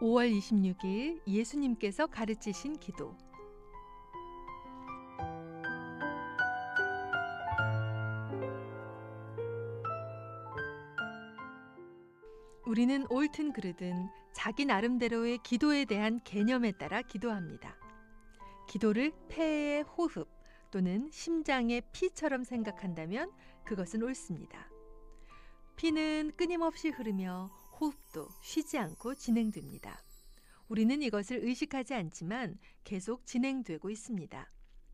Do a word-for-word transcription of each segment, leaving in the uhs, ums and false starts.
오월 이십육일 예수님께서 가르치신 기도. 우리는 옳든 그르든 자기 나름대로의 기도에 대한 개념에 따라 기도합니다. 기도를 폐의 호흡 또는 심장의 피처럼 생각한다면 그것은 옳습니다. 피는 끊임없이 흐르며 호흡도 쉬지 않고 진행됩니다. 우리는 이것을 의식하지 않지만 계속 진행되고 있습니다.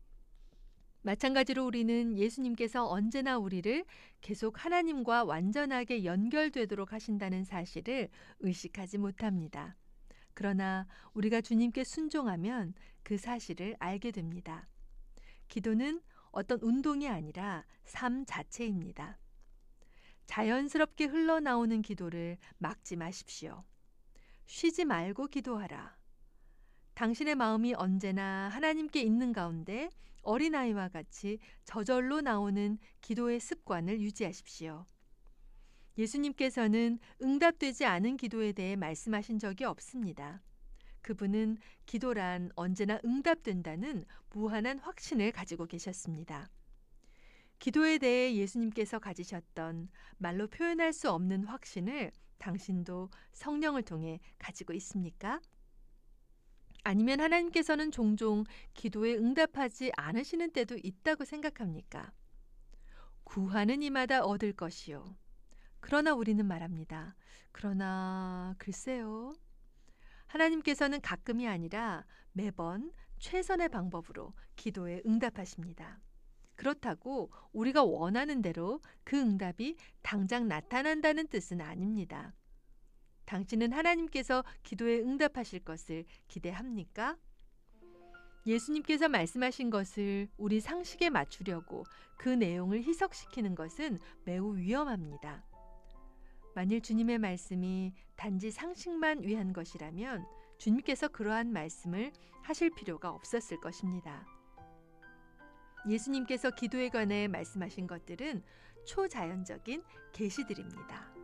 마찬가지로 우리는 예수님께서 언제나 우리를 계속 하나님과 완전하게 연결되도록 하신다는 사실을 의식하지 못합니다. 그러나 우리가 주님께 순종하면 그 사실을 알게 됩니다. 기도는 어떤 운동이 아니라 삶 자체입니다. 자연스럽게 흘러나오는 기도를 막지 마십시오. 쉬지 말고 기도하라. 당신의 마음이 언제나 하나님께 있는 가운데 어린아이와 같이 저절로 나오는 기도의 습관을 유지하십시오. 예수님께서는 응답되지 않은 기도에 대해 말씀하신 적이 없습니다. 그분은 기도란 언제나 응답된다는 무한한 확신을 가지고 계셨습니다. 기도에 대해 예수님께서 가지셨던 말로 표현할 수 없는 확신을 당신도 성령을 통해 가지고 있습니까? 아니면 하나님께서는 종종 기도에 응답하지 않으시는 때도 있다고 생각합니까? 구하는 이마다 얻을 것이요. 그러나 우리는 말합니다. 그러나 글쎄요. 하나님께서는 가끔이 아니라 매번 최선의 방법으로 기도에 응답하십니다. 그렇다고 우리가 원하는 대로 그 응답이 당장 나타난다는 뜻은 아닙니다. 당신은 하나님께서 기도에 응답하실 것을 기대합니까? 예수님께서 말씀하신 것을 우리 상식에 맞추려고 그 내용을 희석시키는 것은 매우 위험합니다. 만일 주님의 말씀이 단지 상식만 위한 것이라면 주님께서 그러한 말씀을 하실 필요가 없었을 것입니다. 예수님께서 기도에 관해 말씀하신 것들은 초자연적인 계시들입니다.